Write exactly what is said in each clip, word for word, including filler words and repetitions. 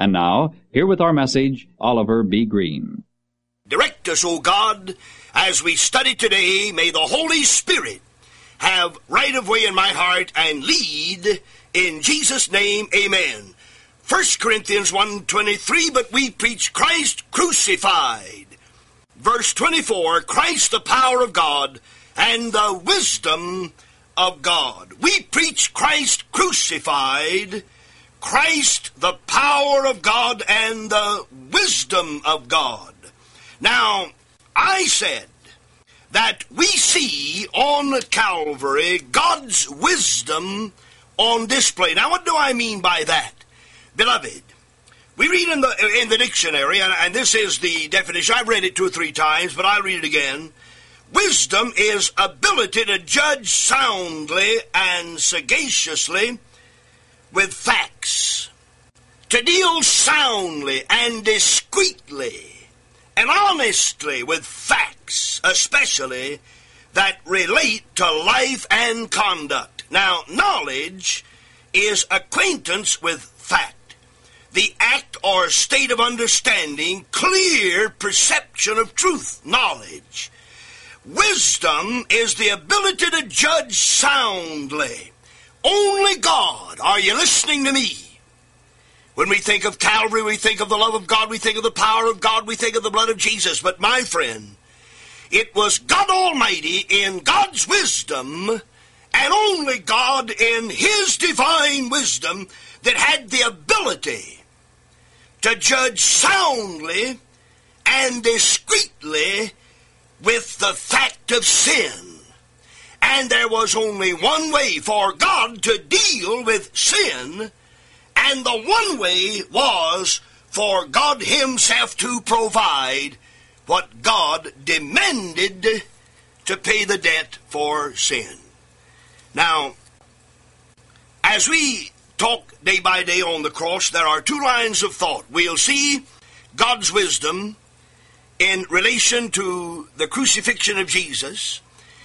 And now, here with our message, Oliver B. Green. Direct us, O God, as we study today. May the Holy Spirit have right of way in my heart and lead in Jesus' name, amen. First Corinthians one twenty-three, but we preach Christ crucified. Verse twenty-four, Christ the power of God and the wisdom of God. We preach Christ crucified, Christ the power of God and the wisdom of God. Now, I said that we see on Calvary God's wisdom on display. Now, what do I mean by that? Beloved, we read in the in the dictionary, and, and this is the definition. I've read it two or three times, but I'll read it again. Wisdom is ability to judge soundly and sagaciously with facts, to deal soundly and discreetly and honestly with facts, especially that relate to life and conduct. Now, knowledge is acquaintance with fact, the act or state of understanding, clear perception of truth, knowledge. Wisdom is the ability to judge soundly. Only God, are you listening to me? When we think of Calvary, we think of the love of God, we think of the power of God, we think of the blood of Jesus. But my friend, it was God Almighty in God's wisdom, and only God in His divine wisdom, that had the ability to judge soundly and discreetly with the fact of sin. And there was only one way for God to deal with sin, and the one way was for God Himself to provide what God demanded to pay the debt for sin. Now, as we talk day by day on the cross, there are two lines of thought. We'll see God's wisdom in relation to the crucifixion of Jesus,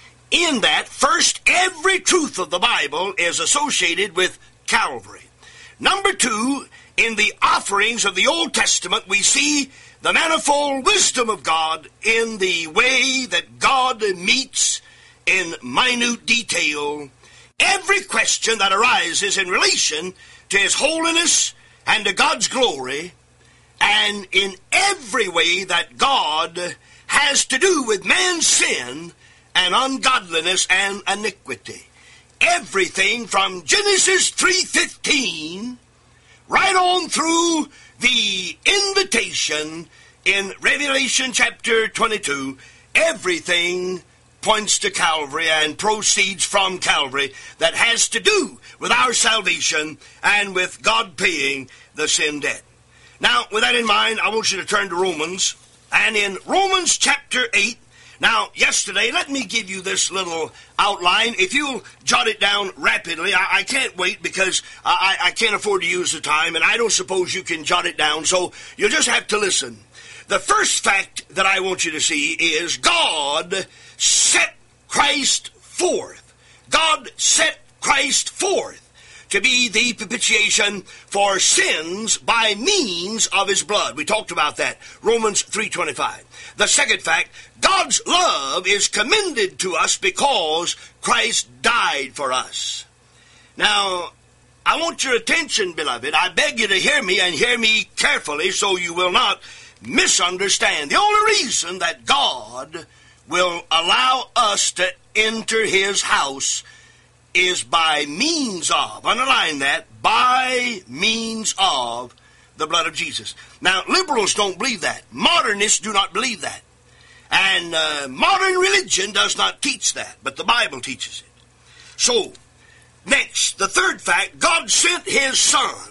in that, first, every truth of the Bible is associated with Calvary. Number two, in the offerings of the Old Testament, we see the manifold wisdom of God in the way that God meets in minute detail every question that arises in relation to His holiness and to God's glory, and in every way that God has to do with man's sin and ungodliness and iniquity. Everything from Genesis three fifteen right on through the invitation in Revelation chapter twenty-two, everything points to Calvary and proceeds from Calvary that has to do with our salvation and with God paying the sin debt. Now, with that in mind, I want you to turn to Romans, and in Romans chapter eight, now, yesterday, let me give you this little outline. If you'll jot it down rapidly, I, I can't wait because I, I can't afford to use the time, and I don't suppose you can jot it down, so you'll just have to listen. The first fact that I want you to see is God set Christ forth. God set Christ forth to be the propitiation for sins by means of His blood. We talked about that, Romans three twenty-five. The second fact, God's love is commended to us because Christ died for us. Now, I want your attention, beloved. I beg you to hear me, and hear me carefully so you will not misunderstand. The only reason that God will allow us to enter His house is by means of, underline that, by means of the blood of Jesus. Now, liberals don't believe that. Modernists do not believe that. And uh, modern religion does not teach that, but the Bible teaches it. So, next, the third fact, God sent His Son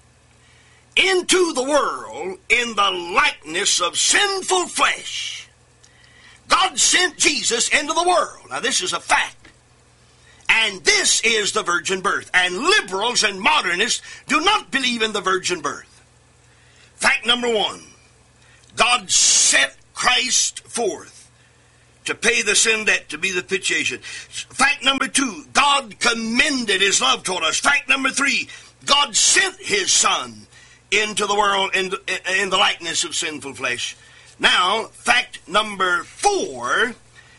into the world in the likeness of sinful flesh. God sent Jesus into the world. Now, this is a fact. And this is the virgin birth. And liberals and modernists do not believe in the virgin birth. Fact number one, God set Christ forth to pay the sin debt, to be the propitiation. Fact number two, God commended His love toward us. Fact number three, God sent His Son into the world in, in the likeness of sinful flesh. Now, fact number four,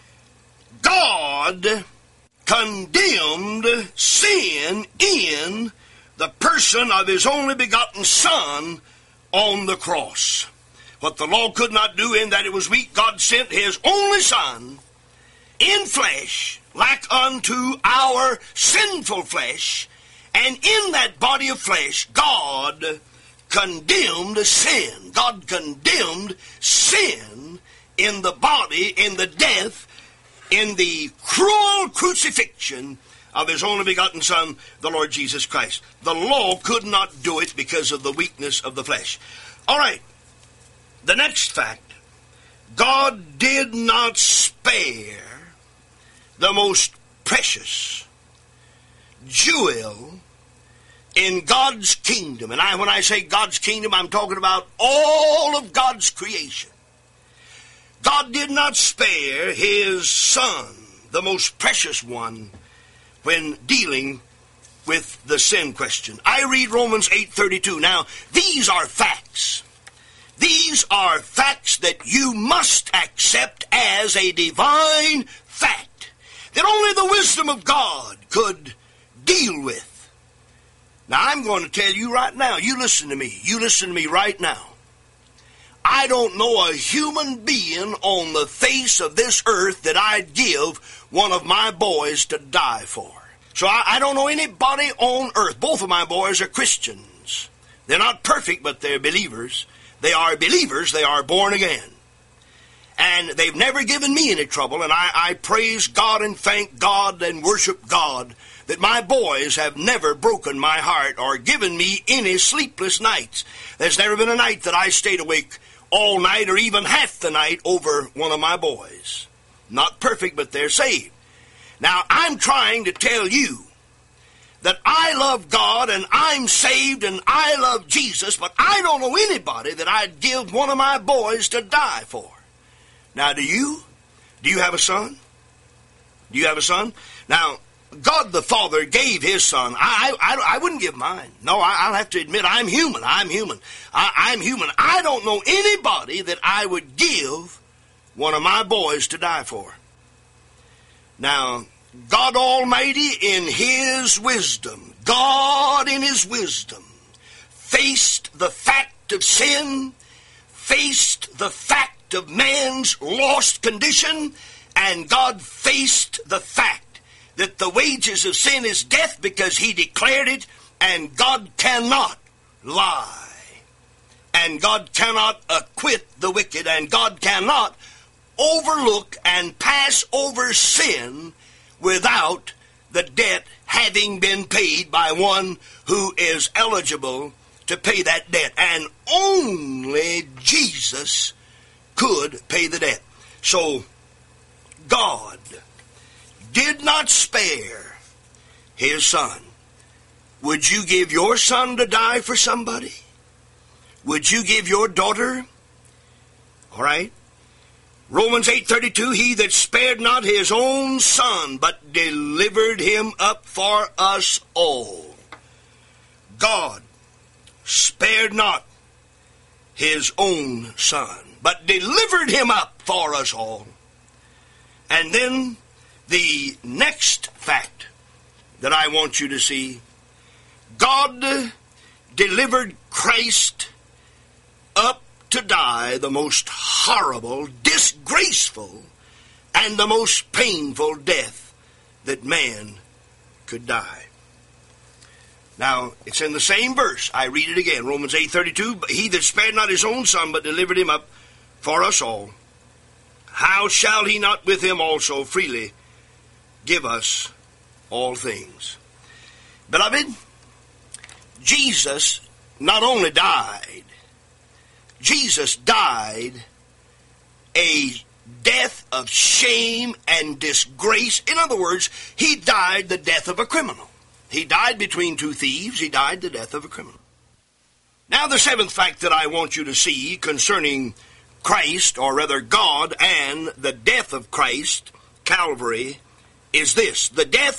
God condemned sin in the person of his only begotten Son on the cross. What the law could not do in that it was weak, God sent his only Son in flesh, like unto our sinful flesh, and in that body of flesh, God condemned sin. God condemned sin in the body, in the death, in the cruel crucifixion of his only begotten Son, the Lord Jesus Christ. The law could not do it because of the weakness of the flesh. All right, the next fact, God did not spare the most precious jewel in God's kingdom. And I, when I say God's kingdom, I'm talking about all of God's creation. God did not spare his Son, the most precious one, when dealing with the sin question. I read Romans eight thirty-two. Now, these are facts. These are facts that you must accept as a divine fact that only the wisdom of God could deal with. Now, I'm going to tell you right now, you listen to me, you listen to me right now. I don't know a human being on the face of this earth that I'd give one of my boys to die for. So I, I don't know anybody on earth. Both of my boys are Christians. They're not perfect, but they're believers. They are believers. They are born again. And they've never given me any trouble, and I, I praise God and thank God and worship God that my boys have never broken my heart or given me any sleepless nights. There's never been a night that I stayed awake all night or even half the night over one of my boys. Not perfect, but they're saved. Now, I'm trying to tell you that I love God and I'm saved and I love Jesus, but I don't know anybody that I'd give one of my boys to die for. Now, do you? Do you have a son? Do you have a son? Now, God the Father gave his Son. I I, I wouldn't give mine. No, I, I'll have to admit I'm human. I'm human. I, I'm human. I don't know anybody that I would give one of my boys to die for. Now, God Almighty in his wisdom, God in his wisdom, faced the fact of sin, faced the fact of man's lost condition, and God faced the fact that the wages of sin is death because he declared it, and God cannot lie. And God cannot acquit the wicked, and God cannot overlook and pass over sin without the debt having been paid by one who is eligible to pay that debt. And only Jesus could pay the debt. So God did not spare his Son. Would you give your son to die for somebody? Would you give your daughter? All right. Romans eight thirty-two, he that spared not his own Son, but delivered him up for us all. God spared not his own Son, but delivered him up for us all. And then the next fact that I want you to see, God delivered Christ up to die the most horrible, disgraceful, and the most painful death that man could die. Now, it's in the same verse. I read it again, Romans eight thirty-two, he that spared not his own Son, but delivered him up for us all, how shall he not with him also freely give us all things? Beloved, Jesus not only died, Jesus died a death of shame and disgrace. In other words, he died the death of a criminal. He died between two thieves. He died the death of a criminal. Now, the seventh fact that I want you to see concerning Christ, or rather God, and the death of Christ, Calvary, is this: the death